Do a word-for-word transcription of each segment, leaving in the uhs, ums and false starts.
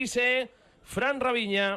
Fran Raviña.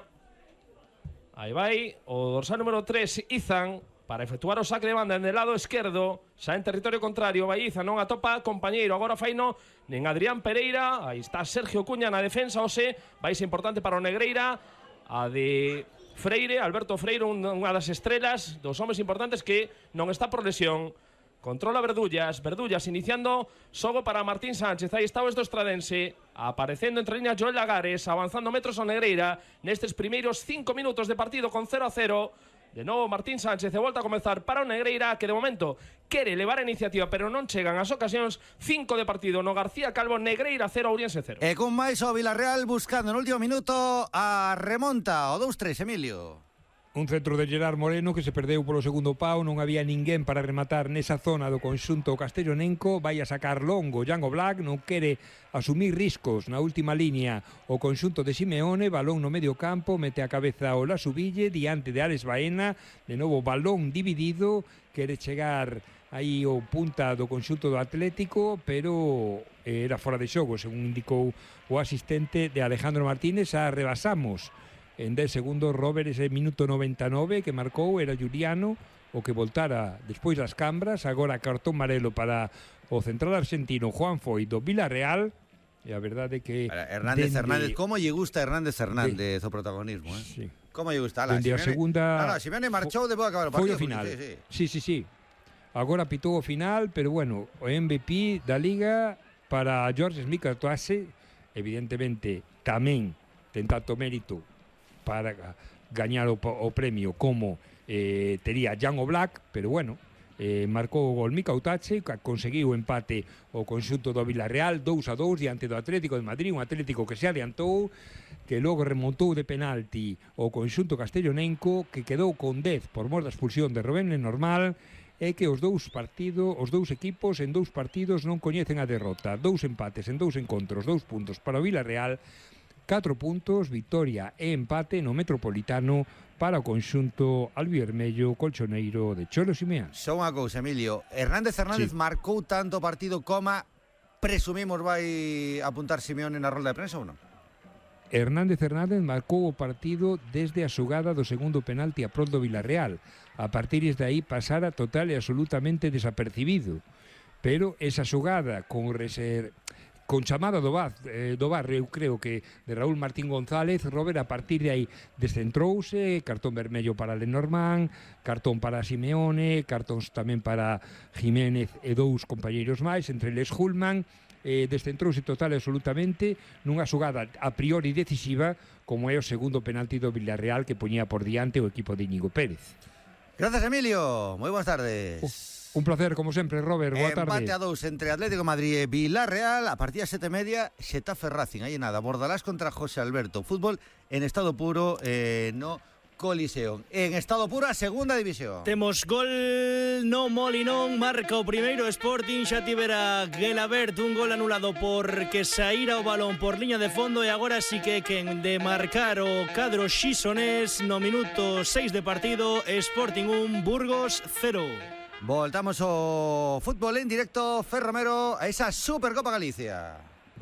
Aí vai o dorsal número tres, Izan, para efectuar o saque de banda en el lado esquerdo, xa en territorio contrario. Vai Izan, non atopa compañeiro, agora faino nen Adrián Pereira. Aí está Sergio Cuña na defensa, ose vai ser importante para o Negreira, a de Freire, Alberto Freire, unha das estrelas, dos homes importantes que non está por lesión. Controla Verdullas, Verdullas iniciando xogo para Martín Sánchez. Aí está o estradense, aparecendo entre líneas Joel Lagares, avanzando metros ao Negreira nestes primeiros cinco minutos de partido con cero a cero. De novo Martín Sánchez e volta a comezar para o Negreira, que de momento quere levar a iniciativa, pero non chegan as ocasións. Cinco de partido no García Calvo. Negreira cero, Ourense cero. E con máis o Villarreal buscando no último minuto a remonta, o dous tres, Emilio. Un centro de Gerard Moreno que se perdeu polo segundo pau, non había ninguén para rematar nesa zona do conxunto castellonenco. Vai a sacar longo Django Black, non quere asumir riscos na última línea o conxunto de Simeone. Balón no medio campo, mete a cabeza o Lasubille diante de Alex Baena. De novo balón dividido, quere chegar aí o punta do conxunto do Atlético, pero era fora de xogo, según indicou o asistente de Alejandro Martínez. A rebasamos en dez segundos. Robert, ese minuto noventa e nove que marcou, era Juliano o que voltara despois das cambras. Agora cartón amarelo para o central argentino Juan Foy do Villarreal. E a verdade é que Hernández dende... Hernández, como lle gusta Hernández Hernández de... o protagonismo, eh? Sí. Como lle gusta, la, Dende a segunda... No, no, Simeone marchou de boa acabar o partido. Foi o final. Sí, sí. sí, sí, sí. Agora pitou o final, pero bueno, o M V P da Liga para George Smith Artoise, evidentemente tamén ten tanto mérito para gañar o, o premio como eh, tería Django Black, pero bueno, eh, marcou o gol Mika Utache, conseguiu o empate o conxunto do Villarreal dous a dous diante do Atlético de Madrid, un Atlético que se adiantou, que logo remontou de penalti o conxunto castellonenco, que quedou con dez por mor da expulsión de Rubén Lenormand, e que os dous partidos, os dous equipos en dous partidos non coñecen a derrota. Dous empates en dous encontros, dous puntos para o Villarreal, catro puntos, victoria e empate no Metropolitano para o conxunto albivermello colchoneiro de Cholo Simeone. Só unha cousa, Emilio, Hernández Hernández sí. marcou tanto partido como presumimos vai apuntar Simeone na rolda de prensa ou non? Hernández Hernández marcou o partido desde a xogada do segundo penalti a prol do Villarreal. A partir de aí pasara total e absolutamente desapercibido, pero esa xogada con reser... con chamada do, Baz, eh, do barrio, eu creo que de Raúl Martín González, Robert a partir de aí descentrouse, cartón vermello para Lenormand, cartón para Simeone, cartóns tamén para Jiménez e dous compañeiros máis, entre eles Hulman. Eh, descentrouse total e absolutamente nunha xogada a priori decisiva como é o segundo penalti do Villarreal que poñía por diante o equipo de Íñigo Pérez. Gracias, Emilio, moi boas tardes. Oh. Un placer, como sempre, Robert, boa tarde. Empate a dous entre Atlético de Madrid e Villarreal. A partir das sete e media, Xetafe Racing. Aí nada, Bordalás contra José Alberto. Fútbol en estado puro eh, no Coliseo. En estado puro a segunda división. Temos gol no Molinón. Marca o primeiro Sporting. Xa tivera Gelabert un gol anulado porque saíra o balón por liña de fondo. E agora sí que quen de marcar o cadro xisonés no minuto seis de partido. Sporting un, Burgos cero. Voltamos ao fútbol en directo, Fer Romero, a esa Supercopa Galicia.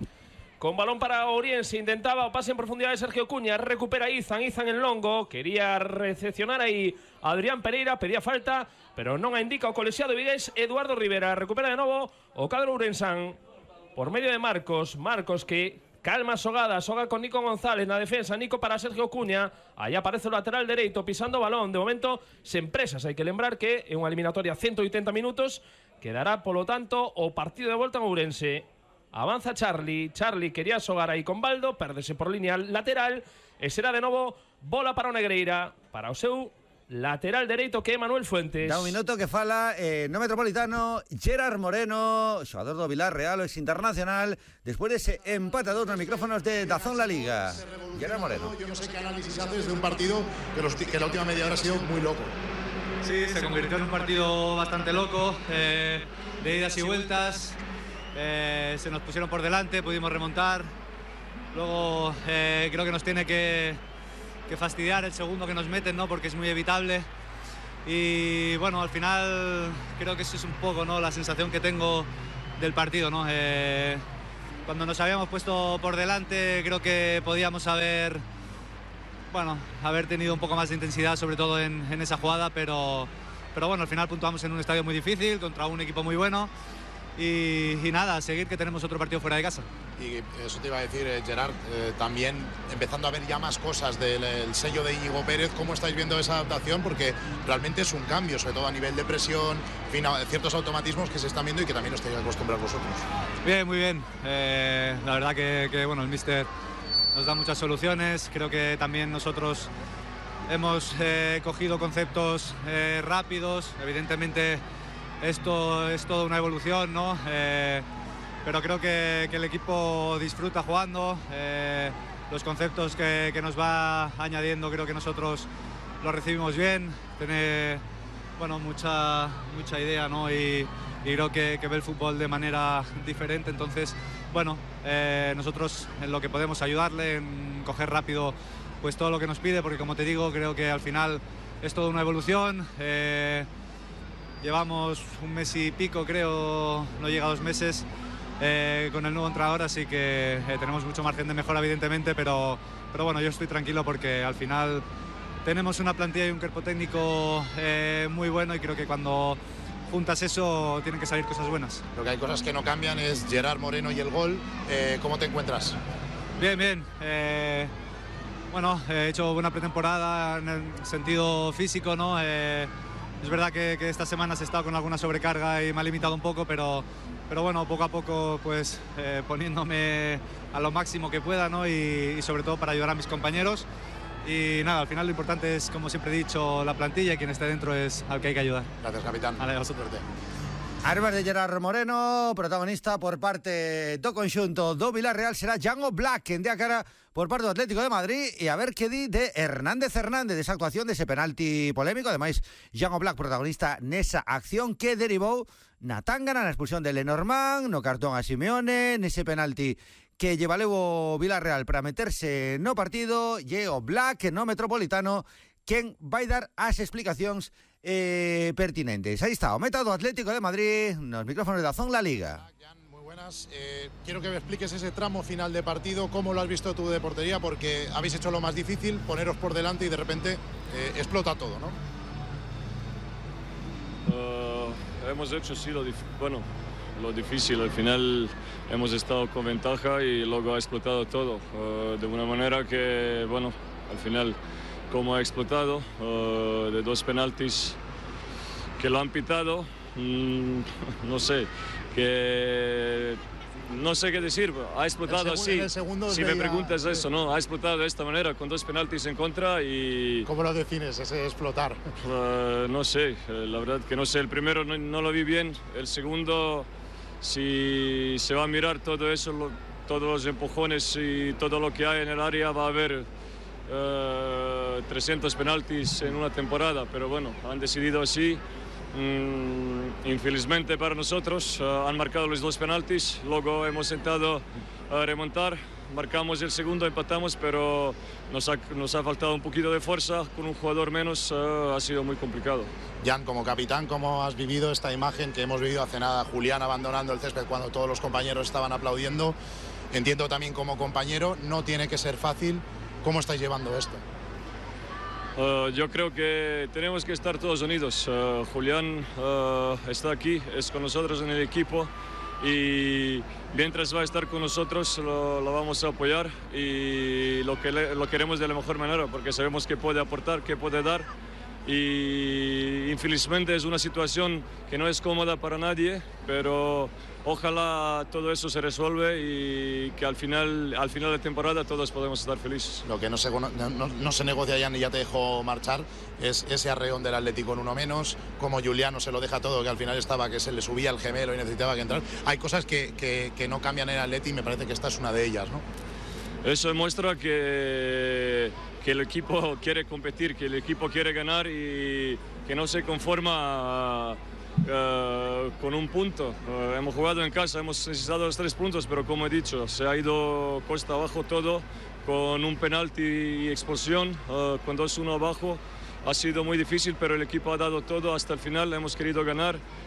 Con balón para Ourense, intentaba o pase en profundidade de Sergio Cuña, recupera Izan, Izan en longo, quería recepcionar aí a Adrián Pereira, pedía falta, pero non a indica o colexiado vigués Eduardo Rivera, recupera de novo o cadro ourensán, por medio de Marcos, Marcos que... calma xogada, xoga con Nico González na defensa, Nico para Sergio Cuña, aí aparece o lateral dereito pisando o balón, de momento sen presas, hai que lembrar que é unha eliminatoria ciento oitenta minutos, quedará polo tanto o partido de volta en Ourense. Avanza Charlie, Charlie quería xogar aí con Baldo, pérdese por línea lateral, e será de novo bola para o Negreira, para o seu lateral dereito que é Manuel Fuentes. Da un minuto que fala eh, no Metropolitano Gerard Moreno, xogador do Villarreal, o ex internacional, despois dese empate a dous nos micrófonos de Dazón La Liga. Gerard Moreno. Yo no sé qué análisis haces de un partido que, los, que la última media hora ha sido muy loco. Sí, se convirtió en un partido bastante loco, eh, de idas y vueltas. Eh, se nos pusieron por delante, pudimos remontar. Luego eh, creo que nos tiene que... que fastidiar el segundo que nos meten, ¿no? Porque es muy evitable. Y bueno, al final creo que eso es un poco, ¿no?, la sensación que tengo del partido, ¿no? Eh, cuando nos habíamos puesto por delante, creo que podíamos haber, bueno, haber tenido un poco más de intensidad, sobre todo en, en esa jugada, pero, pero bueno, al final puntuamos en un estadio muy difícil, contra un equipo muy bueno. Y, y nada, a seguir, que tenemos otro partido fuera de casa. Y eso te iba a decir, eh, Gerard, eh, también empezando a ver ya más cosas del el sello de Íñigo Pérez. ¿Cómo estáis viendo esa adaptación? Porque realmente es un cambio, sobre todo a nivel de presión, en fin, ciertos automatismos que se están viendo y que también os tenéis que acostumbrar vosotros. Bien, muy bien. Eh, la verdad que, que bueno, el míster nos da muchas soluciones. Creo que también nosotros hemos eh, cogido conceptos eh, rápidos. Evidentemente esto es toda una evolución, ¿no? Eh, pero creo que, que el equipo disfruta jugando. Eh, los conceptos que, que nos va añadiendo, creo que nosotros los recibimos bien. Tiene, bueno, mucha, mucha idea, ¿no? Y, y creo que, que ve el fútbol de manera diferente. Entonces, bueno, eh, nosotros en lo que podemos ayudarle, en coger rápido pues todo lo que nos pide, porque como te digo, creo que al final es toda una evolución. Eh, Llevamos un mes y pico, creo, no llega a dos meses eh, con el nuevo entrenador, así que eh, tenemos mucho margen de mejora, evidentemente, pero, pero bueno, yo estoy tranquilo porque al final tenemos una plantilla y un cuerpo técnico eh, muy bueno y creo que cuando juntas eso tienen que salir cosas buenas. Lo que hay cosas que no cambian es Gerard Moreno y el gol. Eh, ¿Cómo te encuentras? Bien, bien. Eh, bueno, he hecho buena pretemporada en el sentido físico, ¿no? Eh, Es verdad que, que esta semana he estado con alguna sobrecarga y me ha limitado un poco, pero, pero bueno, poco a poco pues eh, poniéndome a lo máximo que pueda, ¿no? y, y sobre todo para ayudar a mis compañeros. Y nada, al final lo importante es, como siempre he dicho, la plantilla y quien esté dentro es al que hay que ayudar. Gracias, capitán. Vale, a vosotros. Arbas de Gerard Moreno, protagonista por parte do conxunto do Villarreal, será Django Black, quen dé a cara por parte do Atlético de Madrid, e a ver que di de Hernández Hernández, desa actuación, dese penalti polémico. Ademais, Django Black, protagonista nesa acción que derivou na tangana, na expulsión de Lenormand, no cartón a Simeone, nese penalti que lle valeu o Villarreal para meterse no partido, e o Black no Metropolitano quen vai dar as explicacións eh, pertinentes. Aí está, o meta do Atlético de Madrid nos micrófonos de Dazón La Liga. Muy buenas. Eh, quiero que me expliques ese tramo final de partido, cómo lo has visto tú de portería, porque habéis hecho lo más difícil, poneros por delante y de repente eh, explota todo, ¿no? Uh, hemos hecho sí lo, bueno, lo difícil. Al final hemos estado con ventaja y luego ha explotado todo uh, de una manera que, bueno, al final como ha explotado, uh, de dos penaltis que lo han pitado, mm, no sé, que no sé qué decir, ha explotado así. Si me preguntas eso, ¿no? Ha explotado de esta manera, con dos penaltis en contra y... ¿Cómo lo defines, ese explotar? Uh, no sé, la verdad que no sé, el primero no, no lo vi bien, el segundo, si se va a mirar todo eso, lo, todos los empujones y todo lo que hay en el área, va a haber Uh, trescientos penaltis en una temporada, pero bueno, han decidido así. Mm, infelizmente para nosotros uh, han marcado los dos penaltis, luego hemos intentado uh, remontar, marcamos el segundo, empatamos, pero nos ha, nos ha faltado un poquito de fuerza, con un jugador menos uh, ha sido muy complicado. Jan, como capitán, ¿cómo has vivido esta imagen que hemos vivido hace nada? Julián abandonando el césped cuando todos los compañeros estaban aplaudiendo. Entiendo también como compañero, no tiene que ser fácil. ¿Cómo estáis llevando esto? Uh, yo creo que tenemos que estar todos unidos. Uh, Julián uh, está aquí, es con nosotros en el equipo y mientras va a estar con nosotros lo, lo vamos a apoyar y lo, que le, lo queremos de la mejor manera porque sabemos que puede aportar, que puede dar y infelizmente es una situación que no es cómoda para nadie, pero ojalá todo eso se resuelve y que al final, al final de temporada todos podemos estar felices. Lo que no se, no, no, no se negocia ya ni ya te dejo marchar es ese arreón del Atlético en uno menos, como Juliano se lo deja todo, que al final estaba que se le subía el gemelo y necesitaba que entrar. Hay cosas que, que, que no cambian en el Atleti y me parece que esta es una de ellas, ¿no? Eso demuestra que, que el equipo quiere competir, que el equipo quiere ganar y que no se conforma Uh, con un punto. Uh, hemos jugado en casa, hemos necesitado los tres puntos, pero como he dicho, se ha ido costa abajo todo, con un penalti y expulsión, uh, con dos uno abajo. Ha sido muy difícil, pero el equipo ha dado todo hasta el final, hemos querido ganar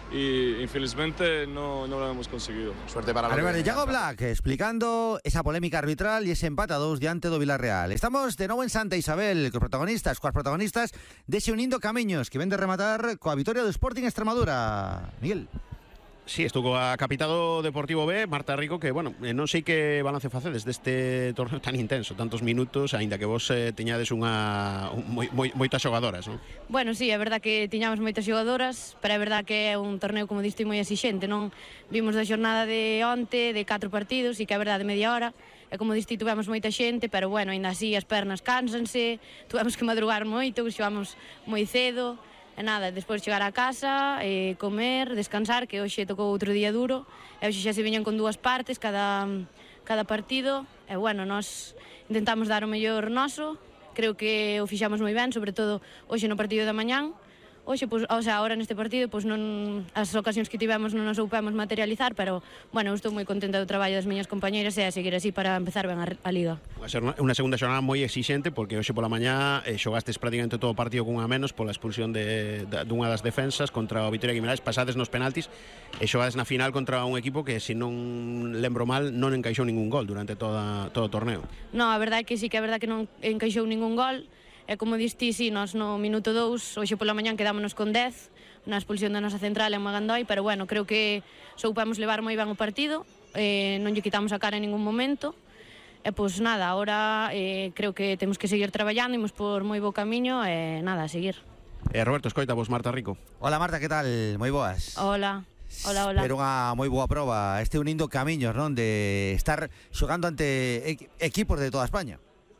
y infelizmente no, no lo hemos conseguido. Suerte para Arriba los de Yago Black, explicando esa polémica arbitral e ese empate a dous diante do Villarreal. Estamos de novo en Santa Isabel, cos protagonistas, coas protagonistas dese Unindo Camiños, que ven de rematar coa vitoria do Sporting Extremadura. Miguel. Sí, estou coa capitá do Deportivo B, Marta Rico, que, bueno, non sei que balance facedes deste torneo tan intenso, tantos minutos, aínda que vos eh, teñades unha un, moi, moi, moitas xogadoras, non? Bueno, sí, é verdad que tiñamos moitas xogadoras, pero é verdad que é un torneo, como diste, moi exixente, non? Vimos da xornada de onte, de catro partidos, e que é verdade, media hora, e como diste, tuvemos moita xente, pero, bueno, aínda así as pernas cánsanse, tuvemos que madrugar moito, que xogamos moi cedo. E nada, despois chegar a casa, eh, comer, descansar, que hoxe tocou outro día duro, e hoxe xa se viñan con dúas partes cada, cada partido, e bueno, nós intentamos dar o mellor noso, creo que o fixamos moi ben, sobre todo hoxe no partido da mañán. Hoxe, pois, o sea, ahora neste partido, pois non, as ocasións que tivemos non nos soupemos materializar, pero, bueno, eu estou moi contenta do traballo das miñas compañeiras e a seguir así para empezar ben a, a Liga. Va a ser unha segunda xornada moi exixente, porque hoxe pola mañá eh, xogastes prácticamente todo o partido cunha menos pola expulsión de, de, dunha das defensas contra o Vitoria Guimarães, pasades nos penaltis e xogades na final contra un equipo que, se non lembro mal, non encaixou ningún gol durante toda, todo o torneo. Non, a verdade é que sí que é verdade que non encaixou ningún gol. E como diste, sí, nós no minuto dous, hoxe pola mañán quedámonos con dez na expulsión da nosa central en Magandoi, pero bueno, creo que soupamos levar moi ben o partido, eh, non lle quitamos a cara en ningún momento, e pois nada, ahora eh, creo que temos que seguir traballando, imos por moi bo camiño, e nada, a seguir. Eh, Roberto, escoita, vos, Marta Rico. Hola, Marta, que tal? Moi boas. Hola. Hola, hola. Pero unha moi boa proba, este Unindo Camiños, non? De estar xogando ante equ equipos de toda España.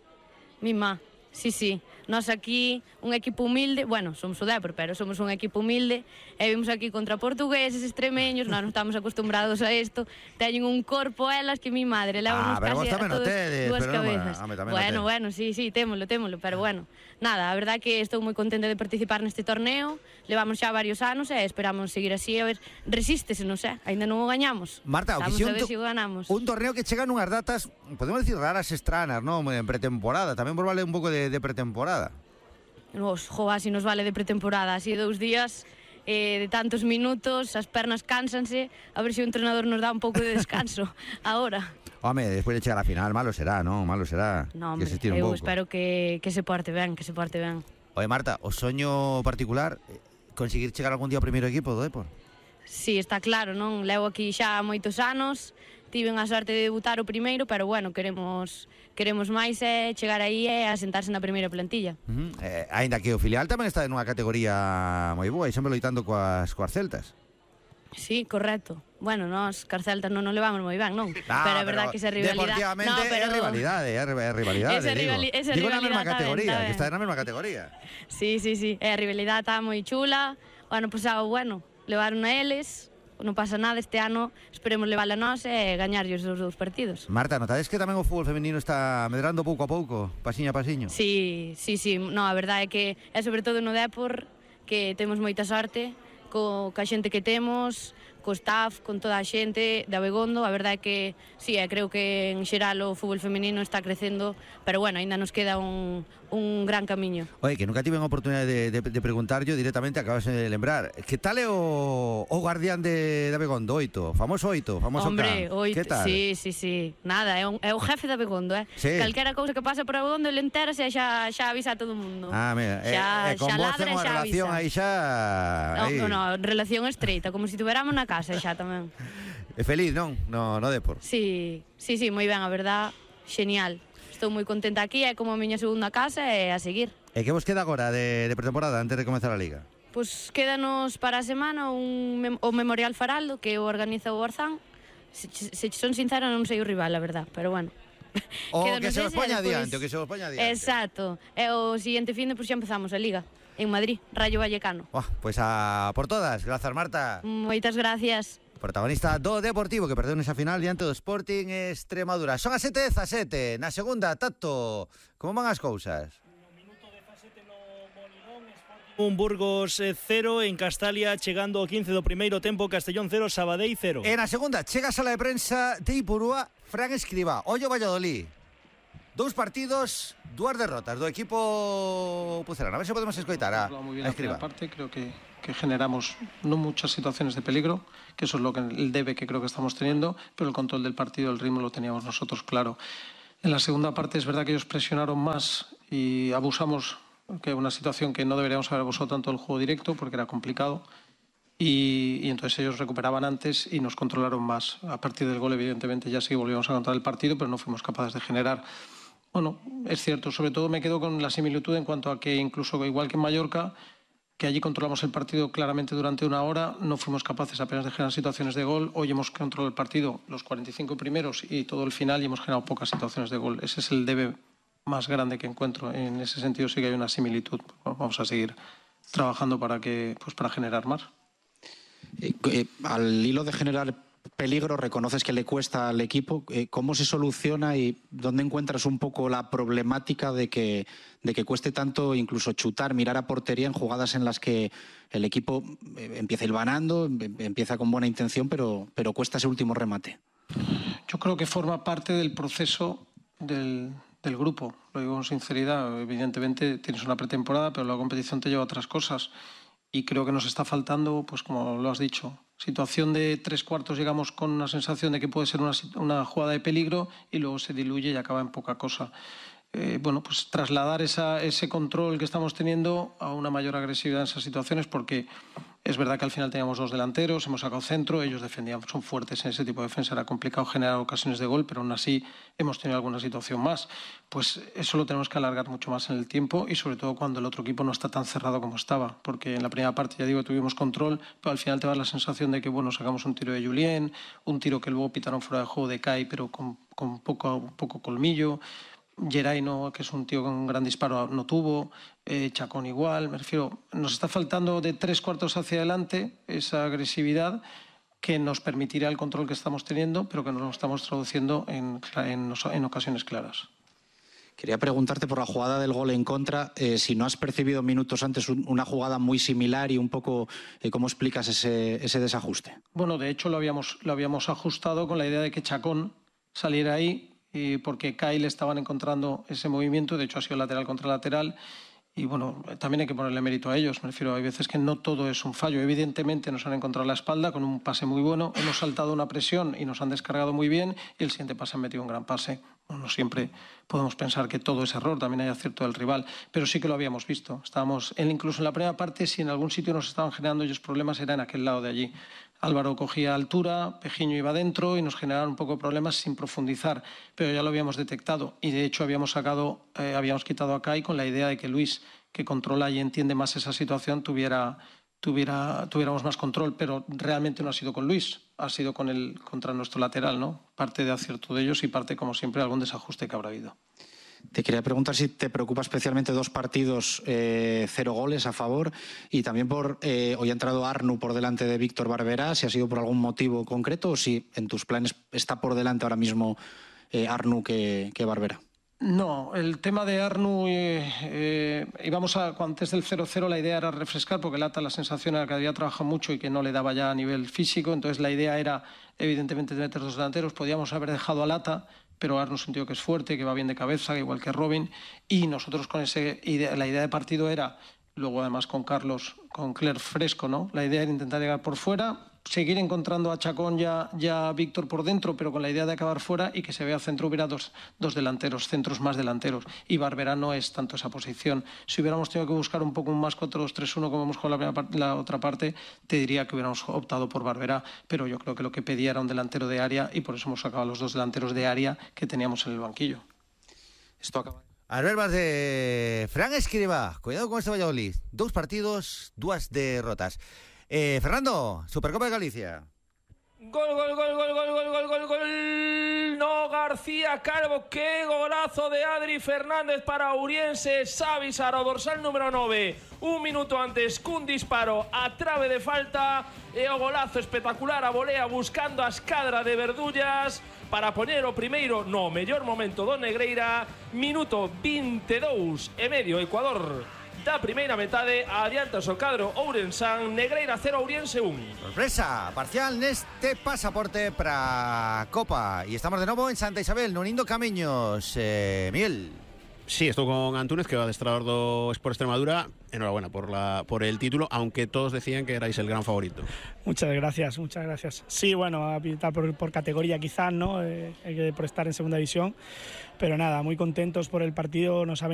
Mima, sí, sí. Nós aquí, un equipo humilde, bueno, somos o Depor, pero somos un equipo humilde, e vimos aquí contra portugueses, extremeños, nós non estamos acostumbrados a isto, teñen un corpo elas que mi madre, levanos ah, pero casi vos tamén a todos tedes, dúas pero cabezas. No, bueno, bueno, bueno, sí, sí, témolo, témolo, pero bueno, nada, a verdade que estou moi contenta de participar neste torneo, levamos xa varios anos e esperamos seguir así, a ver, resístese, non sei, aínda non o gañamos. Marta, o que vamos a ver un, se o ganamos. Un torneo que chega nunhas datas, podemos decir, raras, estranas, non? En pretemporada, tamén vos vale un pouco de, de pretemporada. Nos, jo, así nos vale de pretemporada, así dous días eh, de tantos minutos, as pernas cánsanse, a ver se o entrenador nos dá un pouco de descanso agora. Home, despois de chegar a final, malo será, non? Malo será. No, hombre, que se tire un eu pouco. espero que, que se porte ben, que se porte ben. Oye, Marta, o soño particular, conseguir chegar algún día ao primeiro equipo do Depor? Sí, está claro, non? Levo aquí xa moitos anos, tiven a sorte de debutar o primeiro, pero bueno, queremos queremos máis é chegar aí e asentarse na primeira plantilla. Uh -huh. eh, ainda que o filial tamén está en unha categoría moi boa e sempre loitando coas, coas celtas. Sí, correcto. Bueno, nós Carceltas non nos levamos moi ben, non? Ah, pero é verdad que esa rivalidade... Deportivamente no, pero... é rivalidade, é rivalidade, esa digo. Rivali esa digo na mesma rivalidade categoría, está ben, que está na mesma categoría. Sí, sí, sí, e a rivalidade está moi chula. O ano pasado, bueno, levaron a eles, non pasa nada, este ano esperemos levar a nós e gañarlles os dous partidos. Marta, notades que tamén o fútbol femenino está medrando pouco a pouco, pasiño a pasiño? Sí, sí, sí, no, a verdade é que é sobre todo no Depor que temos moita sorte co, ca xente que temos, co staff, con toda a xente de Abegondo. A verdade é que, sí, creo que en xeral o fútbol femenino está crecendo, pero bueno, ainda nos queda un, un gran camiño. Oye, que nunca tive a oportunidade de, de, de preguntar yo directamente, acabas de lembrar, que tal é o, o guardián de, de Abegondo, Oito? Famoso Oito, famoso Hombre, can. Oito, que tal? sí, sí, sí, nada, é, un, é o jefe de Abegondo, eh? Sí. Calquera cousa que pasa por Abegondo, ele entérase e xa, xa avisa a todo o mundo. Ah, mira, xa, e, e con xa vos ladra ten e unha xa relación avisa. aí xa... Aí. No, no, relación estreita, como se si tuveramos na casa xa tamén. É feliz, non? No, no Depor. Sí, sí, sí, moi ben, a verdad, genial. Estou moi contenta aquí, é como a miña segunda casa e a seguir. E que vos queda agora de, de pretemporada antes de comenzar a Liga? Pois quédanos para a semana un mem o Memorial Faraldo que o organiza o Orzán. Se, se son sincera non sei o rival, a verdad, pero bueno. O que se os poña adiante, o que se os poña adiante. Exacto. E o siguiente fin de pois xa empezamos a Liga en Madrid, Rayo Vallecano. Buah, pois a por todas, grazas Marta. Moitas gracias. Protagonista do Deportivo que perdeu nesa final diante do Sporting Extremadura. Son as sete e dezasete, na segunda, Tato, como van as cousas? Un Burgos cero en Castalia, chegando ao quince do primeiro tempo, Castellón cero, Sabadell cero. E na segunda, chega a sala de prensa de Ipurúa, Fran Escribá, Ollo Valladolid. Dous partidos, dúas derrotas do equipo pucelano. A ver se podemos escoitar a, muy bien a Escribá. Parte, creo que, que generamos no muchas situaciones de peligro, que eso es lo que el debe que creo que estamos teniendo, pero el control del partido, el ritmo lo teníamos nosotros claro. En la segunda parte es verdad que ellos presionaron más y abusamos, que una situación que no deberíamos haber abusado tanto del juego directo porque era complicado. Y, y entonces ellos recuperaban antes y nos controlaron más. A partir del gol, evidentemente, ya sí volvíamos a controlar el partido, pero no fuimos capaces de generar. Bueno, es cierto, sobre todo me quedo con la similitud en cuanto a que incluso igual que en Mallorca, que allí controlamos el partido claramente durante una hora, no fuimos capaces apenas de generar situaciones de gol. Hoy hemos controlado el partido los cuarenta y cinco primeros y todo el final y hemos generado pocas situaciones de gol. Ese es el debe más grande que encuentro. En ese sentido sí que hay una similitud. Vamos a seguir trabajando para, que, pues para generar más. Eh, eh, al hilo de generar peligro, reconoces que le cuesta al equipo. Eh, ¿Cómo se soluciona y dónde encuentras un poco la problemática de que, de que cueste tanto incluso chutar, mirar a portería en jugadas en las que el equipo eh, empieza hilvanando, empieza con buena intención, pero, pero cuesta ese último remate? Yo creo que forma parte del proceso del, del grupo. Lo digo con sinceridad. Evidentemente tienes una pretemporada, pero la competición te lleva a otras cosas. Y creo que nos está faltando, pues como lo has dicho, situación de tres cuartos, llegamos con una sensación de que puede ser una, una jugada de peligro y luego se diluye y acaba en poca cosa. Eh, bueno, pues trasladar esa, ese control que estamos teniendo a una mayor agresividad en esas situaciones, porque es verdad que al final teníamos dos delanteros, hemos sacado centro, ellos defendían, son fuertes en ese tipo de defensa, era complicado generar ocasiones de gol, pero aún así hemos tenido alguna situación más. Pues eso lo tenemos que alargar mucho más en el tiempo y sobre todo cuando el otro equipo no está tan cerrado como estaba, porque en la primera parte, ya digo, tuvimos control, pero al final te da la sensación de que, bueno, sacamos un tiro de Julien, un tiro que luego pitaron fuera de juego de Kai, pero con, con poco, poco colmillo. Geray, no, que es un tío con un gran disparo, no tuvo. Eh, Chacón igual. Me refiero, nos está faltando de tres cuartos hacia adelante esa agresividad que nos permitirá el control que estamos teniendo, pero que no lo estamos traduciendo en, en, en ocasiones claras. Quería preguntarte por la jugada del gol en contra, eh, si no has percibido minutos antes un, una jugada muy similar y un poco eh, cómo explicas ese, ese desajuste. Bueno, de hecho lo habíamos, lo habíamos ajustado con la idea de que Chacón saliera ahí, y porque Kai le estaban encontrando ese movimiento, de hecho ha sido lateral contra lateral, y bueno, también hay que ponerle mérito a ellos, me refiero, hay veces que no todo es un fallo, evidentemente nos han encontrado la espalda con un pase muy bueno, hemos saltado una presión y nos han descargado muy bien, y el siguiente pase han metido un gran pase. Bueno, siempre podemos pensar que todo es error, también hay acierto del rival, pero sí que lo habíamos visto, estábamos, incluso en la primera parte, si en algún sitio nos estaban generando ellos problemas, era en aquel lado de allí. Álvaro cogía altura, Pejiño iba dentro y nos generaron un poco de problemas sin profundizar, pero ya lo habíamos detectado y de hecho habíamos sacado, eh, habíamos quitado a Kai con la idea de que Luis, que controla y entiende más esa situación, tuviera, tuviera, tuviéramos más control, pero realmente no ha sido con Luis, ha sido con el, contra nuestro lateral, ¿no? Parte de acierto de ellos y parte, como siempre, algún desajuste que habrá habido. Te quería preguntar si te preocupa especialmente dos partidos, eh, cero goles a favor, y también por, eh, hoy ha entrado Arnu por delante de Víctor Barberá, si ha sido por algún motivo concreto o si en tus planes está por delante ahora mismo eh, Arnu que, que Barberá. No, el tema de Arnu, eh, eh, íbamos a, antes del cero cero la idea era refrescar, porque Lata la sensación era que había trabajado mucho y que no le daba ya a nivel físico, entonces la idea era evidentemente de meter dos delanteros, podíamos haber dejado a Lata, pero Arnu es un tío que es fuerte, que va bien de cabeza, igual que Robin, y nosotros con ese idea, la idea de partido era, luego además con Carlos, con Cler fresco, ¿no? La idea era intentar llegar por fuera, seguir encontrando a Chacón ya, ya a Víctor por dentro, pero con la idea de acabar fuera y que se vea centro, hubiera dos, dos delanteros, centros más delanteros. Y Barberá no es tanto esa posición. Si hubiéramos tenido que buscar un poco un más cuatro dos tres uno como hemos jugado la, primera, la otra parte, te diría que hubiéramos optado por Barberá, pero yo creo que lo que pedía era un delantero de área y por eso hemos sacado a los dos delanteros de área que teníamos en el banquillo. Esto acaba. As verbas de Fran Escribá. Cuidado con este Valladolid. Dous partidos, dúas derrotas. Eh, Fernando, Supercopa de Galicia. Gol, gol, gol, gol, gol, gol, gol, gol, gol. No, García Calvo, qué golazo de Adri Fernández para Ouriense. Xavi Saro, dorsal número nove. Un minuto antes, cun disparo a trave de falta. E o golazo espectacular a volea buscando a escadra de Verdullas para poñer o primeiro no mellor momento do Negreira. Minuto veintidós e medio, Ecuador da primeira metade, adianta o cadro ourensán, Negreira cero, Ouriense un. Sorpresa parcial neste pasaporte para Copa. Y estamos de novo en Santa Isabel, no Nindo Camiños. Eh, Miguel. Sí, estou con Antúnez, que é o adestrador do Sport Extremadura. Enhorabuena por, la, por el título, aunque todos decían que erais el gran favorito. Muchas gracias, muchas gracias. Sí, bueno, a pintar por, por categoría quizás, ¿no? Eh, por estar en segunda división. Pero nada, muy contentos por el partido, nos ha